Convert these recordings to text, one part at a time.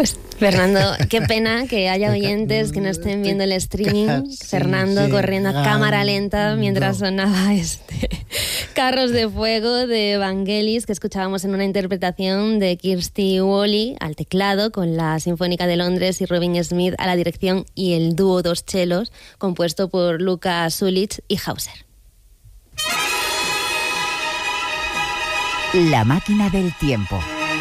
Pues Fernando, qué pena que haya oyentes que no estén viendo el streaming. Fernando corriendo a cámara lenta mientras sonaba Carros de Fuego de Vangelis, que escuchábamos en una interpretación de Kirsty Woolley al teclado, con la Sinfónica de Londres y Robin Smith a la dirección, y el dúo Dos Chelos, compuesto por Luca Sulich y Hauser. La máquina del tiempo.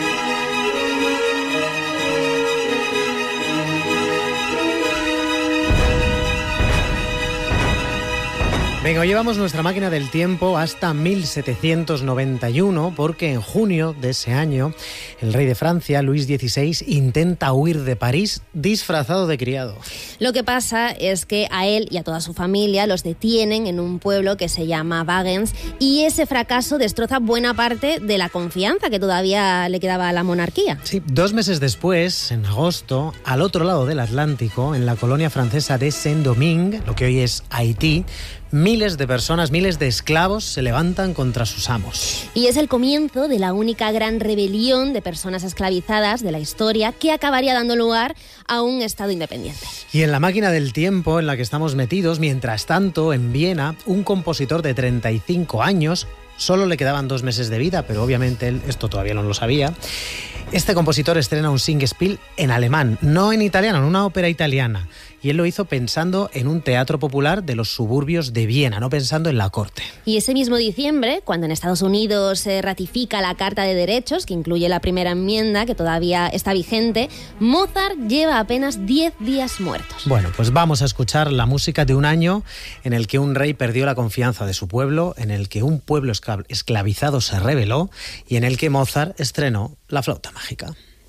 Venga, hoy llevamos nuestra máquina del tiempo hasta 1791, porque en junio de ese año el rey de Francia, Luis XVI, intenta huir de París disfrazado de criado. Lo que pasa es que a él y a toda su familia los detienen en un pueblo que se llama Wagens, y ese fracaso destroza buena parte de la confianza que todavía le quedaba a la monarquía. Sí, 2 meses después, en agosto, al otro lado del Atlántico, en la colonia francesa de Saint-Domingue, lo que hoy es Haití, miles de personas, miles de esclavos se levantan contra sus amos. Y es el comienzo de la única gran rebelión de personas esclavizadas de la historia, que acabaría dando lugar a un Estado independiente. Y en la máquina del tiempo en la que estamos metidos, mientras tanto, en Viena, un compositor de 35 años, solo le quedaban 2 meses de vida, pero obviamente él esto todavía no lo sabía. Este compositor estrena un Singspiel en alemán, no en italiano, en una ópera italiana. Y él lo hizo pensando en un teatro popular de los suburbios de Viena, no pensando en la corte. Y ese mismo diciembre, cuando en Estados Unidos se ratifica la Carta de Derechos, que incluye la primera enmienda, que todavía está vigente, Mozart lleva apenas 10 días muertos. Bueno, pues vamos a escuchar la música de un año en el que un rey perdió la confianza de su pueblo, en el que un pueblo esclavizado se rebeló y en el que Mozart estrenó la flauta mágica.